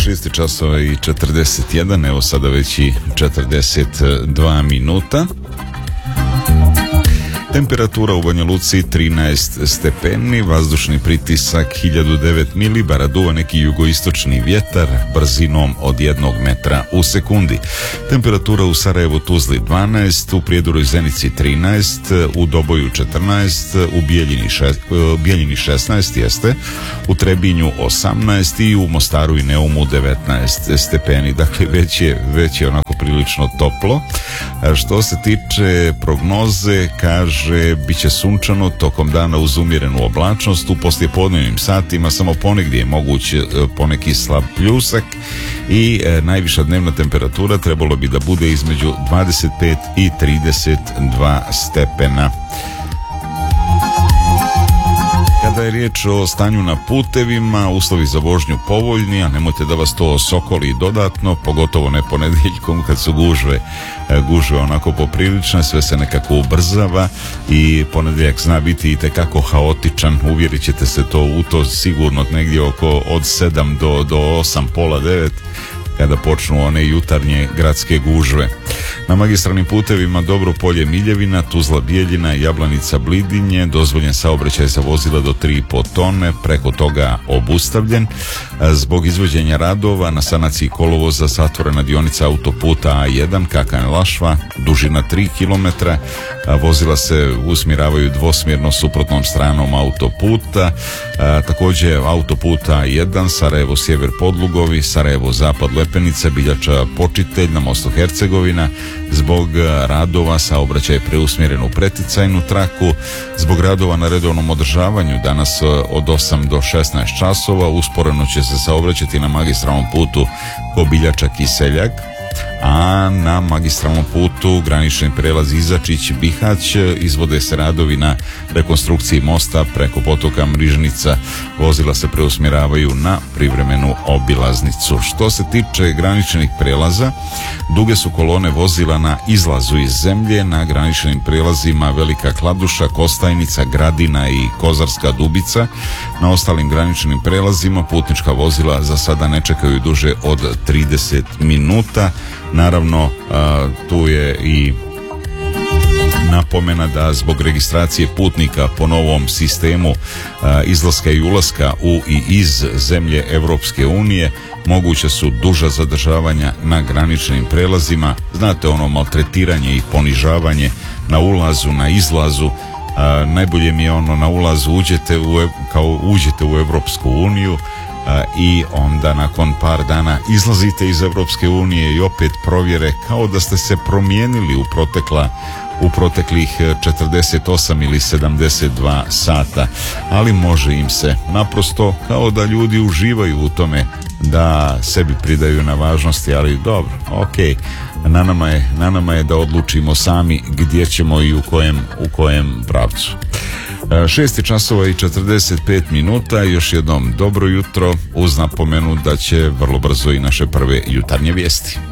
6 časova i 41, evo sada već i 42 minuta. Temperatura u Banja Luci 13 stepeni, vazdušni pritisak 1009 milibara, duva neki jugoistočni vjetar brzinom od 1 metra u sekundi. Temperatura u Sarajevu, Tuzli 12, u Prijedoru i Zenici 13, u Doboju 14, u Bijeljini 16 jeste, u Trebinju 18 i u Mostaru i Neumu 19 stepeni. Dakle, već je onako prilično toplo. Što se tiče prognoze, kaže bit će sunčano tokom dana uz umjerenu oblačnost, u poslijepodnevnim satima samo ponegdje je moguć poneki slab pljusak i najviša dnevna temperatura trebalo bi da bude između 25 i 32 stepena. Kada je riječ o stanju na putevima, uslovi za vožnju povoljni, a nemojte da vas to sokoli dodatno, pogotovo ne ponedjeljkom kad su gužve onako poprilične, sve se nekako ubrzava i ponedjeljak zna biti itekako haotičan, uvjerit ćete se u to sigurno negdje od 7 do 8, pola 9, kada počnu one jutarnje gradske gužve. Na magistralnim putevima Dobro Polje Miljevina, Tuzla Bijeljina, Jablanica Blidinje, dozvoljen saobraćaj za vozila do 3,5 tone, preko toga obustavljen. Zbog izvođenja radova na sanaciji kolovoza zatvorena dionica autoputa A1 Kakan-Lašva, dužina 3 km, vozila se usmjeravaju dvosmjerno suprotnom stranom autoputa. Također autoputa A1 Sarajevo sjever Podlugovi, Sarajevo zapad Lepenica, Biljača Počitelj na mostu Hercegovina. Zbog radova saobraćaj je preusmjeren u preticajnu traku. Zbog radova na redovnom održavanju danas od 8 do 16 časova usporeno će se saobraćati na magistralnom putu Kobiljača Kiseljak, a na magistralnom putu granični prijelaz Izačić Bihać izvode se radovi na rekonstrukciji mosta preko potoka Mrižnica. Vozila se preusmjeravaju na privremenu obilaznicu. Što se tiče graničnih prijelaza, duge su kolone vozila na izlazu iz zemlje na graničnim prijelazima Velika Kladuša, Kostajnica, Gradina i Kozarska Dubica. Na ostalim graničnim prijelazima putnička vozila za sada ne čekaju duže od 30 minuta. Naravno, tu je i napomena da zbog registracije putnika po novom sistemu izlaska i ulaska u i iz zemlje Europske unije moguće su duža zadržavanja na graničnim prelazima. Znate, ono maltretiranje i ponižavanje na ulazu, na izlazu. Najbolje mi je ono na ulazu uđete u Europsku uniju i onda nakon par dana izlazite iz Europske unije i opet provjere kao da ste se promijenili u proteklih 48 ili 72 sata, ali može im se, naprosto kao da ljudi uživaju u tome da sebi pridaju na važnosti, ali dobro, ok, na nama je da odlučimo sami gdje ćemo i u kojem pravcu. 6 časova i 45 minuta, još jednom dobro jutro uz napomenu da će vrlo brzo i naše prve jutarnje vijesti.